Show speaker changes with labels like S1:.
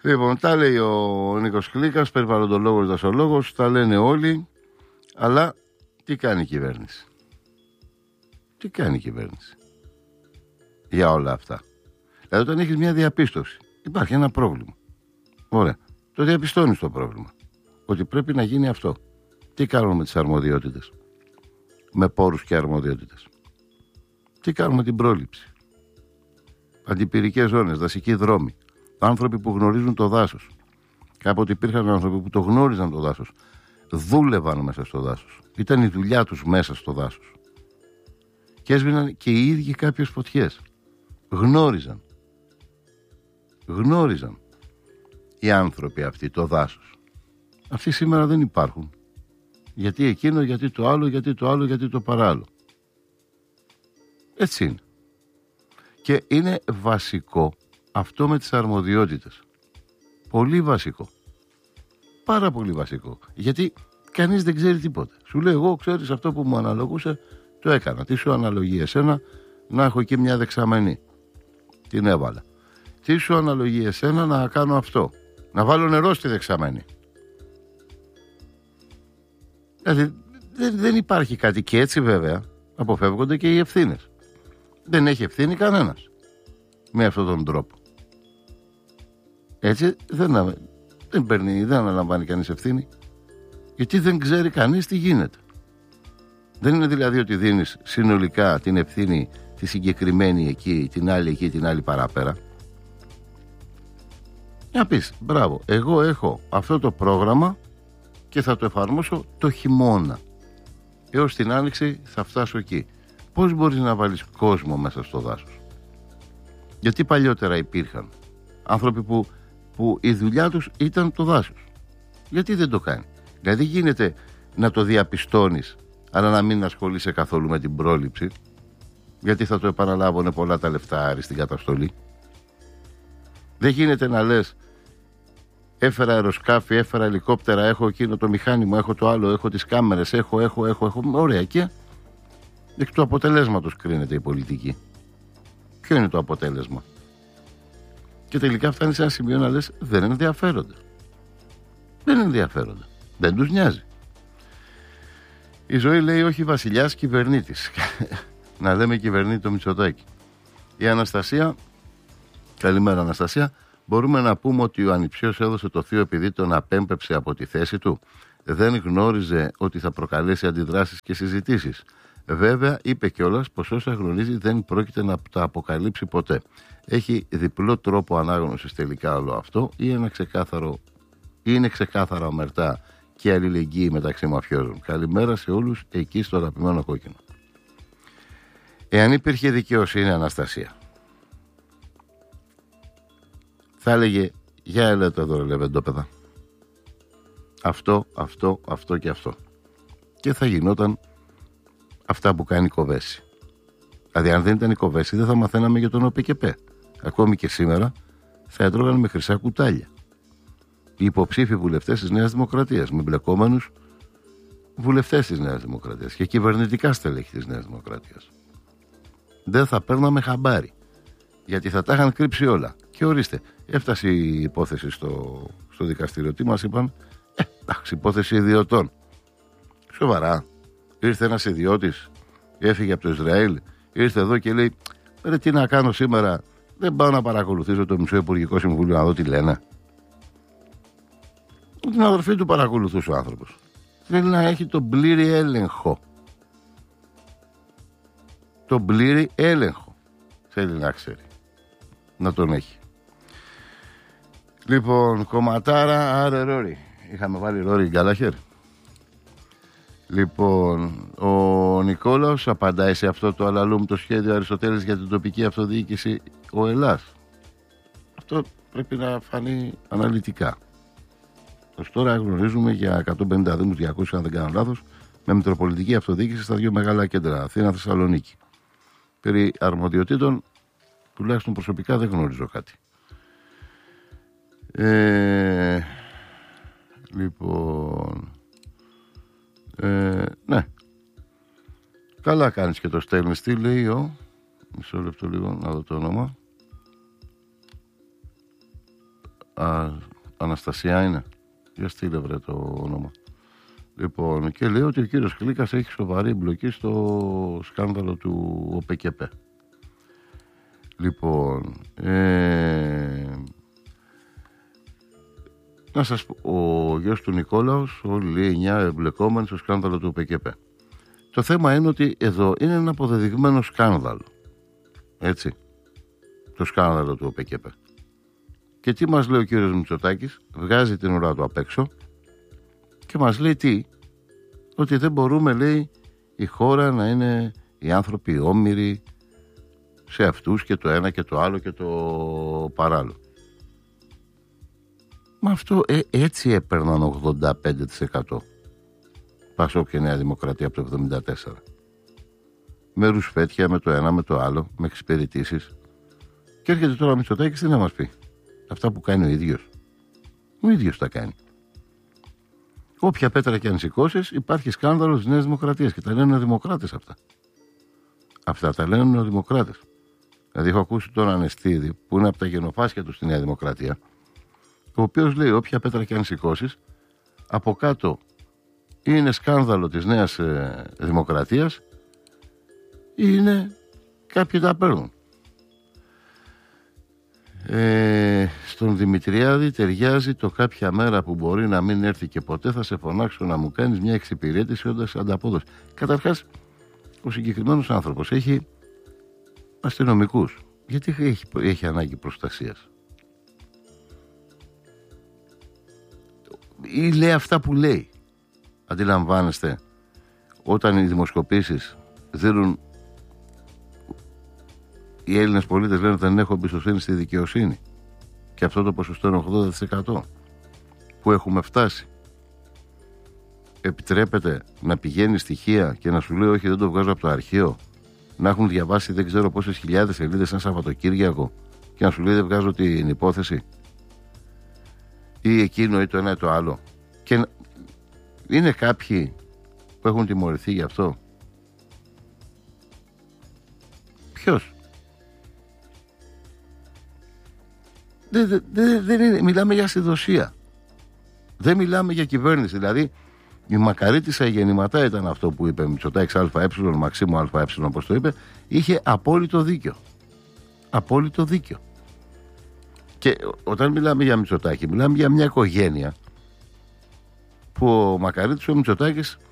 S1: Λοιπόν, τα λέει ο Νίκος Κλίκας, περιβαλλοντολόγος, δασολόγος, τα λένε όλοι, αλλά τι κάνει η κυβέρνηση? Τι κάνει η κυβέρνηση για όλα αυτά? Δηλαδή, όταν έχεις μια διαπίστωση, υπάρχει ένα πρόβλημα. Ωραία, το διαπιστώνεις το πρόβλημα, ότι πρέπει να γίνει αυτό. Τι κάνουμε με τις αρμοδιότητες, με πόρους και αρμοδιότητες? Τι κάνουμε με την πρόληψη? Αντιπυρικές ζώνες, δασικοί δρόμοι, άνθρωποι που γνωρίζουν το δάσος. Κάποτε υπήρχαν άνθρωποι που το γνώριζαν το δάσος, δούλευαν μέσα στο δάσος, ήταν η δουλειά τους μέσα στο δάσος και έσβηναν και οι ίδιοι κάποιες φωτιές. Γνώριζαν οι άνθρωποι αυτοί το δάσος. Αυτοί σήμερα δεν υπάρχουν. Γιατί εκείνο, γιατί το άλλο, γιατί το άλλο, γιατί το παράλληλο. Έτσι είναι. Και είναι βασικό αυτό με τις αρμοδιότητες. Πολύ βασικό. Πάρα πολύ βασικό. Γιατί κανείς δεν ξέρει τίποτα. Σου λέει, εγώ ξέρεις αυτό που μου αναλογούσε, το έκανα. Τι σου αναλογεί εσένα να έχω εκεί μια δεξαμενή? Την έβαλα. Τι σου αναλογεί εσένα να κάνω αυτό? Να βάλω νερό στη δεξαμενή. Δηλαδή δεν υπάρχει κάτι, και έτσι βέβαια αποφεύγονται και οι ευθύνες. Δεν έχει ευθύνη κανένας με αυτόν τον τρόπο. Έτσι δεν αναλαμβάνει κανείς ευθύνη, γιατί δεν ξέρει κανείς τι γίνεται. Δεν είναι δηλαδή ότι δίνεις συνολικά την ευθύνη τη συγκεκριμένη εκεί, την άλλη εκεί, την άλλη παραπέρα. Να πεις, μπράβο, εγώ έχω αυτό το πρόγραμμα και θα το εφαρμόσω το χειμώνα. Έως την άνοιξη θα φτάσω εκεί. Πώς μπορείς να βάλεις κόσμο μέσα στο δάσος? Γιατί παλιότερα υπήρχαν άνθρωποι που η δουλειά τους ήταν το δάσος. Γιατί δεν το κάνει? Δηλαδή γίνεται να το διαπιστώνεις, αλλά να μην ασχολείσαι καθόλου με την πρόληψη, γιατί θα το επαναλάβωνε πολλά τα λεφτά στην καταστολή. Δεν γίνεται να λες, έφερα αεροσκάφη, έφερα ελικόπτερα, έχω εκείνο το μηχάνημα, έχω το άλλο, έχω τις κάμερες, έχω. Ωραία, και εκ του αποτελέσματος κρίνεται η πολιτική. Ποιο είναι το αποτέλεσμα? Και τελικά φτάνει σε ένα σημείο να λες, δεν ενδιαφέρονται. Δεν τους νοιάζει. Η ζωή λέει όχι βασιλιάς, κυβερνήτης. Να λέμε κυβερνήτη το Μητσοτάκη. Η Αναστασία, καλημέρα Αναστασία, μπορούμε να πούμε ότι ο ανιψιός έδωσε το θείο επειδή τον απέμπεψε από τη θέση του? Δεν γνώριζε ότι θα προκαλέσει αντιδράσεις και συζητήσεις? Βέβαια είπε κιόλας πως όσα γνωρίζει δεν πρόκειται να τα αποκαλύψει ποτέ. Έχει διπλό τρόπο ανάγνωσης τελικά όλο αυτό, ή είναι ξεκάθαρα ομερτά και αλληλεγγύη μεταξύ μαφιόζων? Καλημέρα σε όλους εκεί στο αγαπημένο κόκκινο. Εάν υπήρχε δικαιοσύνη, Αναστασία, θα έλεγε, για ελάτε εδώ ρε λεβεντόπεδα, αυτό και αυτό, και θα γινόταν αυτά που κάνει η Κοβέση. Δηλαδή αν δεν ήταν η Κοβέση δεν θα μαθαίναμε για τον ΟΠΚΠ. Ακόμη και σήμερα θα έτρωγαν με χρυσά κουτάλια οι υποψήφοι βουλευτές της Νέας Δημοκρατίας, με μπλεκόμενους βουλευτές της Νέας Δημοκρατίας και κυβερνητικά στελέχη της Νέας Δημοκρατίας. Δεν θα παίρναμε χαμπάρι, γιατί θα τα είχαν κρύψει όλα. Και ορίστε, έφτασε η υπόθεση στο δικαστήριο. Τι μας είπαν? Εντάξει, υπόθεση ιδιωτών. Σοβαρά. Ήρθε ένας ιδιώτης, έφυγε από το Ισραήλ, ήρθε εδώ και λέει, ρε τι να κάνω σήμερα, δεν πάω να παρακολουθήσω το Μισό Υπουργικό Συμβούλιο να δω τι λένε? Την αδερφή του παρακολουθούσε ο άνθρωπος. Θέλει να έχει τον πλήρη έλεγχο. Τον πλήρη έλεγχο θέλει να ξέρει, να τον έχει. Λοιπόν, κομματάρα, άρε Ρόρι. Είχαμε βάλει Ρόρι Γκάλαχερ. Λοιπόν, ο Νικόλαος απαντάει σε αυτό το αλαλούμ το σχέδιο Αριστοτέλης για την τοπική αυτοδιοίκηση ο Ελλάς. Αυτό πρέπει να φανεί αναλυτικά. Ως τώρα γνωρίζουμε για 150 δήμους, 200 αν δεν κάνω λάθος, με μητροπολιτική αυτοδιοίκηση στα δύο μεγάλα κέντρα, Αθήνα, Θεσσαλονίκη. Περί αρμοδιοτήτων, τουλάχιστον προσωπικά δεν γνωρίζω κάτι. Λοιπόν, ναι. Καλά κάνεις και το στέλνεις. Τι λέει ο... Μισό λεπτό λίγο να δω το όνομα. Αναστασία είναι. Για στείλε βρε το όνομα. Λοιπόν, και λέει ότι ο κύριος Κλίκας έχει σοβαρή εμπλοκή στο σκάνδαλο του ΟΠΚΠ. Λοιπόν, να σας πω, ο γιος του Νικόλαος, όλοι λέει 9 εμπλεκόμενοι στο σκάνδαλο του ΟΠΚΠ. Το θέμα είναι ότι εδώ είναι ένα αποδεδειγμένο σκάνδαλο. Έτσι. Το σκάνδαλο του ΟΠΚΠ. Και τι μας λέει ο κύριος Μητσοτάκης? Βγάζει την ουρά του απ' έξω και μας λέει τι? Ότι δεν μπορούμε, λέει, η χώρα να είναι οι άνθρωποι όμοιροι σε αυτούς και το ένα και το άλλο και το παράλληλο. Μα αυτό έτσι έπαιρναν 85% Πασόκ και Νέα Δημοκρατία από το 1974. Με ρουσφέτια, με το ένα, με το άλλο, με εξυπηρετήσεις. Και έρχεται τώρα ο Μητσοτάκης τι να μας πει? Αυτά που κάνει ο ίδιος. Ο ίδιος τα κάνει. Όποια πέτρα και αν σηκώσεις, υπάρχει σκάνδαλο της Νέας Δημοκρατίας. Και τα λένε οι δημοκράτες αυτά. Αυτά τα λένε οι δημοκράτες. Δηλαδή, έχω ακούσει τον Ανεστίδη, που είναι από τα γενοφάσκια του στη Νέα Δημοκρατία, ο οποίος λέει: όποια πέτρα και αν σηκώσεις, από κάτω είναι σκάνδαλο της Νέας Δημοκρατίας, είναι κάποιοι τα παίρνουν. Στον Δημητριάδη ταιριάζει το κάποια μέρα που μπορεί να μην έρθει και ποτέ θα σε φωνάξω να μου κάνεις μια εξυπηρέτηση όντας ανταπόδοση. Καταρχάς, ο συγκεκριμένος άνθρωπος έχει αστυνομικούς. Γιατί έχει ανάγκη προστασίας? Ή λέει αυτά που λέει? Αντιλαμβάνεστε, όταν οι δημοσκοπήσεις δίνουν, οι Έλληνες πολίτες λένε ότι δεν έχω εμπιστοσύνη στη δικαιοσύνη, και αυτό το ποσοστό είναι 80% που έχουμε φτάσει. Επιτρέπεται να πηγαίνει στοιχεία και να σου λέει όχι, δεν το βγάζω από το αρχείο, να έχουν διαβάσει δεν ξέρω πόσες χιλιάδες σελίδες ένα Σαββατοκύριακο και να σου λέει δεν βγάζω την υπόθεση, ή εκείνο ή το ένα ή το άλλο? Και είναι κάποιοι που έχουν τιμωρηθεί γι' αυτό? Ποιος? Δεν είναι, μιλάμε για ασυδοσία. Δεν μιλάμε για κυβέρνηση. Δηλαδή, η Μακαρίτισσα η γεννηματά ήταν αυτό που είπε Μητσοτάκης ΑΕ, Μαξίμου ΑΕ, όπως το είπε, είχε απόλυτο δίκιο. Απόλυτο δίκιο. Και όταν μιλάμε για Μητσοτάκη, μιλάμε για μια οικογένεια που ο Μακαρίτης, ο Μητσοτάκης,